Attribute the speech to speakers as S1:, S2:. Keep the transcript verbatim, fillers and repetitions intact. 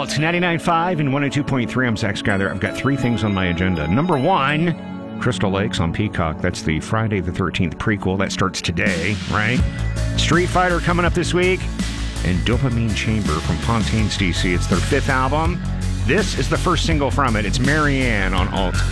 S1: Alt ninety-nine point five and one oh two point three. I'm Zach Schuyler. I've got three things on my agenda. Number one, Crystal Lakes on Peacock. That's the Friday the thirteenth prequel. That starts today, right? Street Fighter coming up this week. And Dopamine Chamber from Pontains, D C. It's their fifth album. This is the first single from it. It's Marianne on Alt